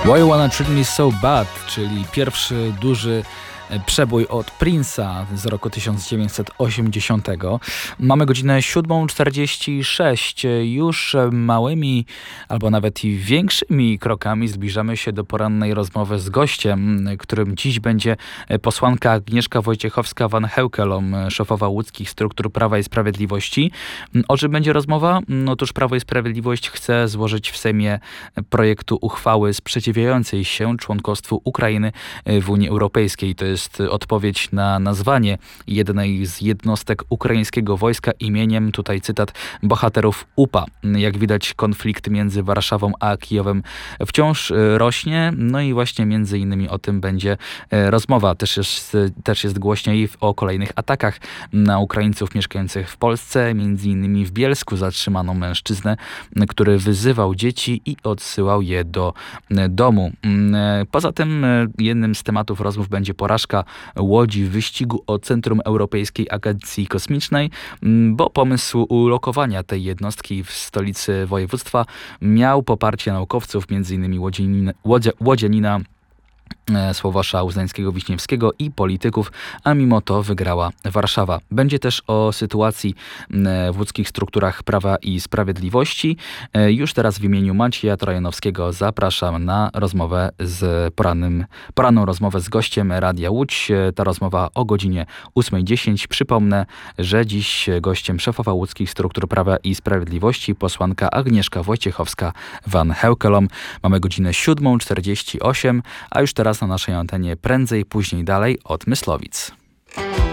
Why You Wanna Treat Me So Bad, czyli pierwszy duży przebój od Prince'a z roku 1980. Mamy godzinę 7:46. Już małymi albo nawet i większymi krokami zbliżamy się do porannej rozmowy z gościem, którym dziś będzie posłanka Agnieszka Wojciechowska-Van Heukelom, szefowa łódzkich struktur Prawa i Sprawiedliwości. O czym będzie rozmowa? Otóż Prawo i Sprawiedliwość chce złożyć w Sejmie projektu uchwały sprzeciwiającej się członkostwu Ukrainy w Unii Europejskiej. To jest odpowiedź na nazwanie jednej z jednostek ukraińskiego wojska imieniem, tutaj cytat, bohaterów UPA. Jak widać, konflikt między Warszawą a Kijowem wciąż rośnie, no i właśnie między innymi o tym będzie rozmowa. Też jest głośniej o kolejnych atakach na Ukraińców mieszkających w Polsce. Między innymi w Bielsku zatrzymano mężczyznę, który wyzywał dzieci i odsyłał je do domu. Poza tym jednym z tematów rozmów będzie porażka Łodzi w wyścigu o Centrum Europejskiej Agencji Kosmicznej, bo pomysł ulokowania tej jednostki w stolicy województwa miał poparcie naukowców, m.in. łodzianina Sławosza Uznańskiego-Wiśniewskiego i polityków, a mimo to wygrała Warszawa. Będzie też o sytuacji w łódzkich strukturach Prawa i Sprawiedliwości. Już teraz w imieniu Macieja Trojanowskiego zapraszam na rozmowę poranną rozmowę z gościem Radia Łódź. Ta rozmowa o godzinie 8:10. Przypomnę, że dziś gościem szefowa łódzkich struktur Prawa i Sprawiedliwości posłanka Agnieszka Wojciechowska-Van Heukelom. Mamy godzinę 7:48, a już teraz na naszej antenie prędzej, później dalej od Myslowic.